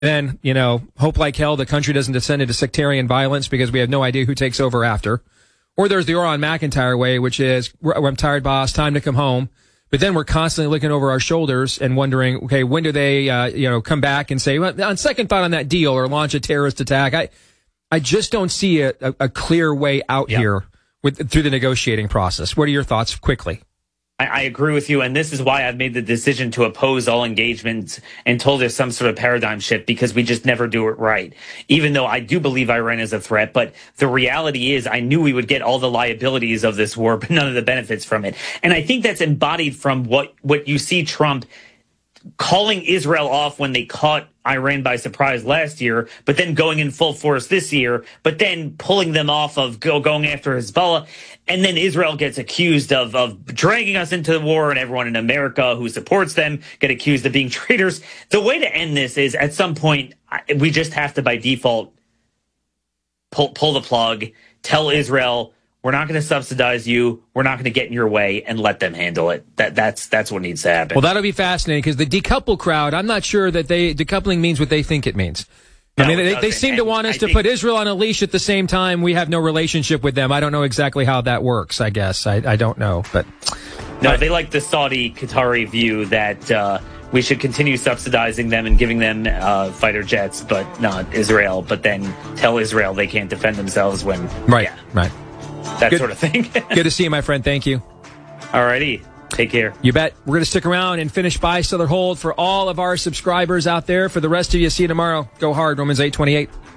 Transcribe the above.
Then, hope like hell the country doesn't descend into sectarian violence because we have no idea who takes over after. Or there's the Oron McIntyre way, which is, I'm tired, boss, time to come home. But then we're constantly looking over our shoulders and wondering, okay, when do they, come back and say, well, on second thought on that deal or launch a terrorist attack? I just don't see a clear way out here through the negotiating process. What are your thoughts quickly? I agree with you, and this is why I've made the decision to oppose all engagements until there's some sort of paradigm shift, because we just never do it right. Even though I do believe Iran is a threat, but the reality is I knew we would get all the liabilities of this war, but none of the benefits from it. And I think that's embodied from what you see Trump calling Israel off when they caught Iran by surprise last year, but then going in full force this year, but then pulling them off of going after Hezbollah. And then Israel gets accused of dragging us into the war, and everyone in America who supports them get accused of being traitors. The way to end this is at some point, we just have to, by default, pull the plug, tell Israel, we're not going to subsidize you. We're not going to get in your way, and let them handle it. That's what needs to happen. Well, that'll be fascinating because the decouple crowd, I'm not sure that decoupling means what they think it means. No, I mean, they seem to want us to put Israel on a leash at the same time. We have no relationship with them. I don't know exactly how that works, I guess. I don't know. But no, they like the Saudi-Qatari view that we should continue subsidizing them and giving them fighter jets, but not Israel. But then tell Israel they can't defend themselves when... Right. That sort of thing. Good to see you, my friend. Thank you. All righty. Take care. You bet. We're going to stick around and finish Buy, Sell, or Hold for all of our subscribers out there. For the rest of you, see you tomorrow. Go hard, Romans 8:28.